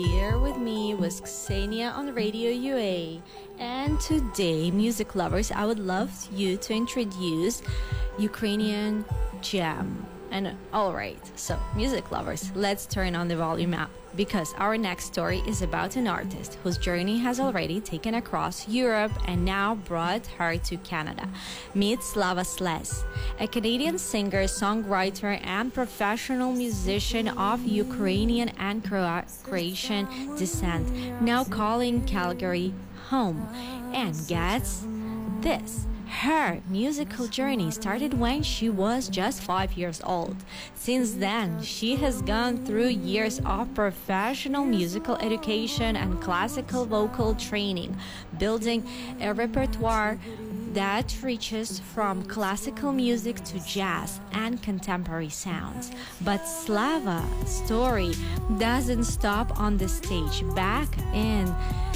Here with me was Ksenia on Radio UA. And today, music lovers, I would love you to introduce Ukrainian Gem. And alright, so music lovers, let's turn on the volume up because our next story is about an artist whose journey has already taken across Europe and now brought her to Canada. Meet Slava Slez, a Canadian singer, songwriter, and professional musician of Ukrainian and Croatian descent, now calling Calgary home. And gets this. Her musical journey started when she was just 5 years old. Since then, she has gone through years of professional musical education and classical vocal training, building a repertoire that reaches from classical music to jazz and contemporary sounds. But Slava's story doesn't stop on the stage. Back in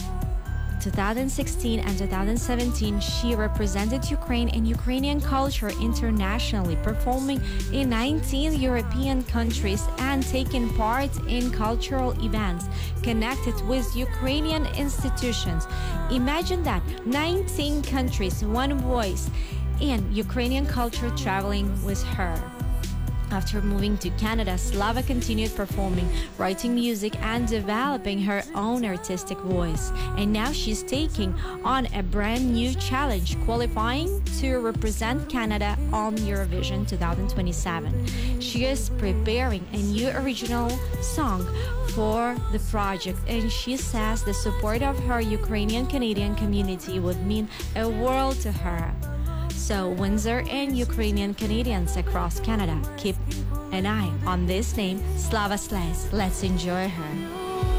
2016 and 2017, she represented Ukraine and Ukrainian culture internationally, performing in 19 European countries and taking part in cultural events connected with Ukrainian institutions. Imagine that, 19 countries, one voice, and Ukrainian culture traveling with her. After moving to Canada, Slava continued performing, writing music, and developing her own artistic voice. And now she's taking on a brand new challenge, qualifying to represent Canada on Eurovision 2027. She is preparing a new original song for the project, and she says the support of her Ukrainian Canadian community would mean a world to her. So Windsor and Ukrainian Canadians across Canada, keep an eye on this name, Slava Slez. Let's enjoy her.